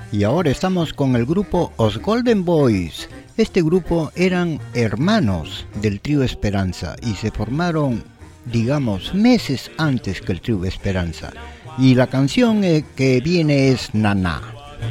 Y ahora estamos con el grupo Os Golden Boys. Este grupo eran hermanos del Trío Esperanza y se formaron, digamos, meses antes que el Trío Esperanza. Y la canción que viene es Naná.